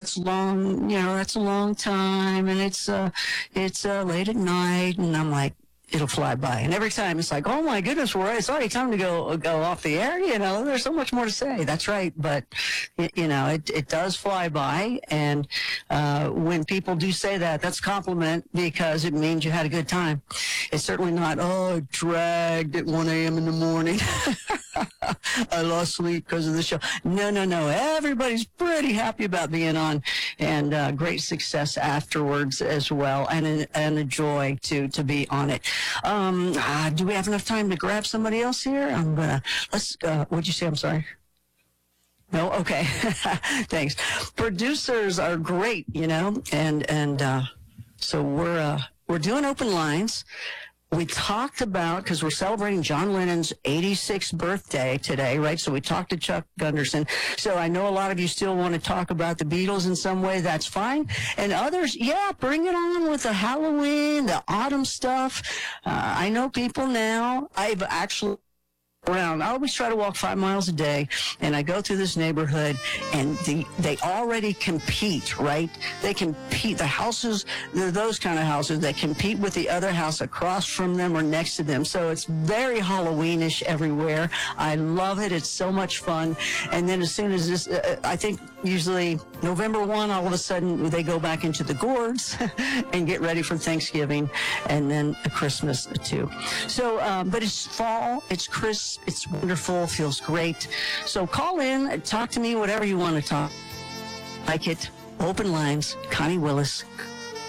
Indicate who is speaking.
Speaker 1: that's long, that's a long time, and it's late at night, and I'm like, it'll fly by. And every time it's like, oh my goodness, it's already time to go off the air. There's so much more to say. That's right. But, it does fly by. And when people do say that, that's a compliment because it means you had a good time. It's certainly not, it dragged at 1 a.m. in the morning. I lost sleep because of the show. No. Everybody's pretty happy about being on, and great success afterwards as well, and a joy to be on it. Do we have enough time to grab somebody else here? What'd you say? I'm sorry. No? Okay. Thanks. Producers are great, and so we're doing open lines. We talked about, because we're celebrating John Lennon's 86th birthday today, right? So we talked to Chuck Gunderson. So I know a lot of you still want to talk about the Beatles in some way. That's fine. And others, bring it on with the Halloween, the autumn stuff. I know people now. I've actually around. I always try to walk 5 miles a day, and I go through this neighborhood, and they already compete, right? They compete. The houses, they're those kind of houses that compete with the other house across from them or next to them. So it's very Halloweenish everywhere. I love it. It's so much fun. And then as soon as this, I think usually November 1, all of a sudden they go back into the gourds and get ready for Thanksgiving, and then Christmas too. So, but it's fall. It's crisp. It's wonderful, feels great. So call in, talk to me, whatever you want to talk. Like it. Open lines, Connie Willis,